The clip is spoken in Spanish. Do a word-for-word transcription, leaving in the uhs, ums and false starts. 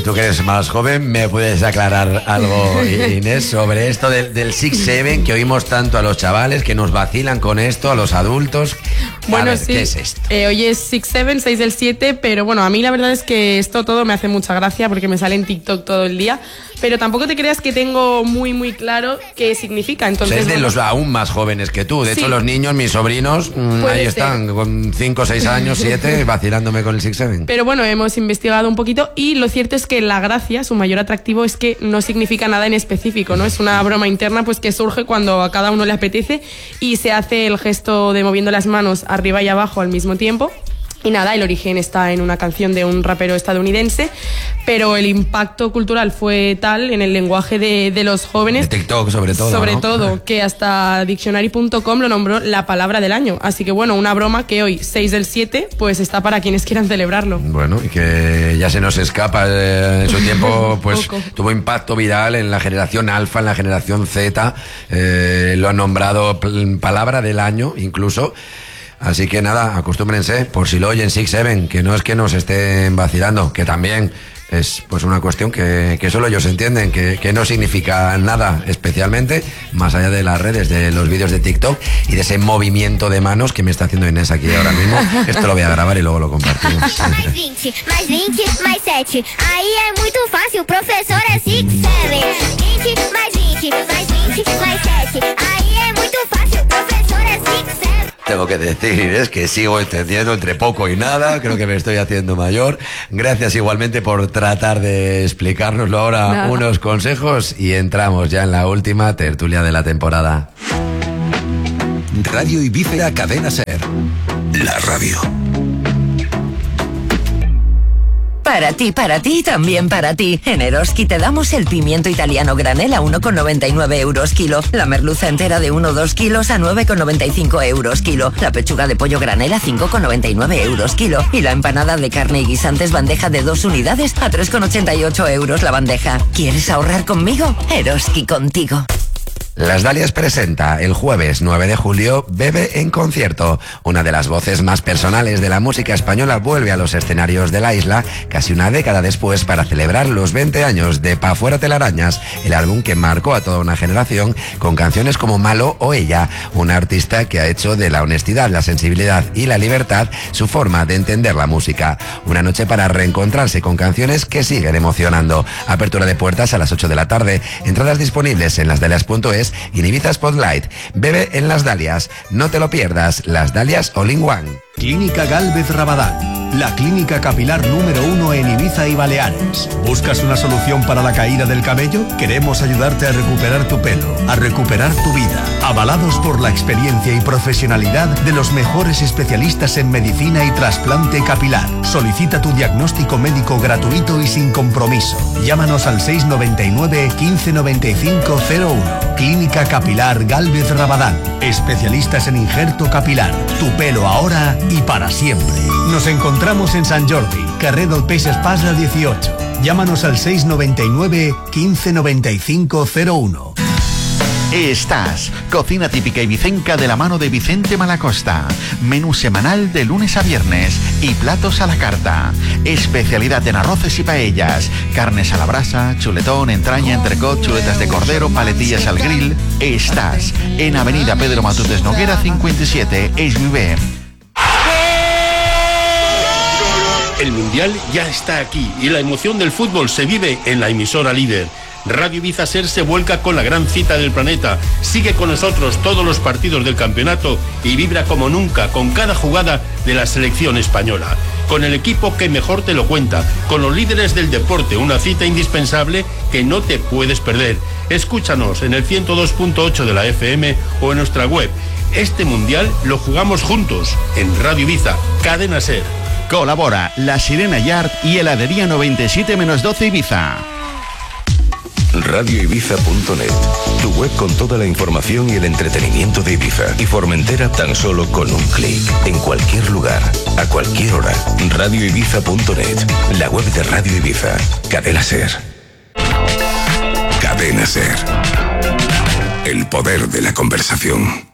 tú que eres más joven, ¿me puedes aclarar algo, Inés, sobre esto del, del six seven, que oímos tanto a los chavales, que nos vacilan con esto, a los adultos? Bueno, ver, sí. ¿qué es esto? Eh, hoy es six seven, seis del siete, pero bueno, a mí la verdad es que esto todo me hace mucha gracia porque me sale en TikTok todo el día, pero tampoco te creas que tengo muy, muy claro qué significa. Entonces, o sea, es de bueno, los aún más jóvenes que tú. De sí. hecho, los niños, mis sobrinos, mmm, ahí están, ser. con cinco, seis años, siete, vacilándome con el six seven. Pero bueno, hemos investigado un poquito y lo cierto es que la gracia, su mayor atractivo, es que no significa nada en específico, ¿no? Es una broma interna pues que surge cuando a cada uno le apetece y se hace el gesto de moviendo las manos arriba y abajo al mismo tiempo. Y nada, el origen está en una canción de un rapero estadounidense, pero el impacto cultural fue tal en el lenguaje de, de los jóvenes. De TikTok, sobre todo. Sobre ¿no? todo, que hasta diccionary punto com lo nombró la palabra del año. Así que bueno, una broma que hoy, seis del siete, pues está para quienes quieran celebrarlo. Bueno, y que ya se nos escapa. Eh, en su tiempo, pues tuvo impacto viral en la generación alfa, en la generación Z. Eh, lo han nombrado palabra del año, incluso. Así que nada, acostúmbrense, por si lo oyen six seven, que no es que nos estén vacilando, que también es pues una cuestión que, que solo ellos entienden, que, que no significa nada especialmente, más allá de las redes, de los vídeos de TikTok y de ese movimiento de manos que me está haciendo Inés aquí ahora mismo. Esto lo voy a grabar y luego lo compartimos. Mais vinte, mais vinte, mais sete. Aí é muito fácil, o professor é six seven. vinte, mais vinte, mais vinte, mais sete. Aí é muito fácil, o professor é six seven. Tengo que decir, Inés, que sigo entendiendo entre poco y nada. Creo que me estoy haciendo mayor. Gracias igualmente por tratar de explicárnoslo ahora, no. unos consejos, y entramos ya en la última tertulia de la temporada. Radio Ibiza, Cadena Ser. La radio. Para ti, para ti, también para ti. En Eroski te damos el pimiento italiano granel a uno con noventa y nueve euros kilo. La merluza entera de uno o dos kilos a nueve con noventa y cinco euros kilo. La pechuga de pollo granel a cinco con noventa y nueve euros kilo. Y la empanada de carne y guisantes bandeja de dos unidades a tres con ochenta y ocho euros la bandeja. ¿Quieres ahorrar conmigo? Eroski contigo. Las Dalias presenta el jueves nueve de julio Bebe en concierto. Una de las voces más personales de la música española vuelve a los escenarios de la isla casi una década después para celebrar los veinte años de Pa' Fuera Telarañas, el álbum que marcó a toda una generación con canciones como Malo o Ella, una artista que ha hecho de la honestidad, la sensibilidad y la libertad su forma de entender la música. Una noche para reencontrarse con canciones que siguen emocionando. Apertura de puertas a las ocho de la tarde. Entradas disponibles en lasdalias punto es y en Ibiza Spotlight. Bebe en Las Dalias. No te lo pierdas. Las Dalias All in One. Clínica Gálvez Rabadán, la clínica capilar número uno en Ibiza y Baleares. ¿Buscas una solución para la caída del cabello? Queremos ayudarte a recuperar tu pelo, a recuperar tu vida. Avalados por la experiencia y profesionalidad de los mejores especialistas en medicina y trasplante capilar. Solicita tu diagnóstico médico gratuito y sin compromiso. Llámanos al seis noventa y nueve, quince noventa y cinco cero uno. Clínica Capilar Gálvez Rabadán. Especialistas en injerto capilar. Tu pelo ahora y para siempre. Nos encontramos en Sant Jordi, carrer del Peix Espasa dieciocho. Llámanos al seis noventa y nueve, quince noventa y cinco cero uno. Estás, cocina típica ibicenca de la mano de Vicente Malacosta. Menú semanal de lunes a viernes y platos a la carta. Especialidad en arroces y paellas. Carnes a la brasa, chuletón, entraña, entrecot, chuletas de cordero, paletillas al grill. Estás en Avenida Pedro Matutes Noguera cincuenta y siete, Esviver. El Mundial ya está aquí y la emoción del fútbol se vive en la emisora líder. Radio Ibiza Ser se vuelca con la gran cita del planeta. Sigue con nosotros todos los partidos del campeonato y vibra como nunca con cada jugada de la selección española. Con el equipo que mejor te lo cuenta, con los líderes del deporte, una cita indispensable que no te puedes perder. Escúchanos en el ciento dos punto ocho de la F M o en nuestra web. Este Mundial lo jugamos juntos en Radio Ibiza, Cadena Ser. Colabora La Sirena Yard y Heladería noventa y siete menos doce Ibiza. radio ibiza punto net, tu web con toda la información y el entretenimiento de Ibiza y Formentera tan solo con un clic, en cualquier lugar, a cualquier hora. radio ibiza punto net, la web de Radio Ibiza. Cadena Ser. Cadena Ser. El poder de la conversación.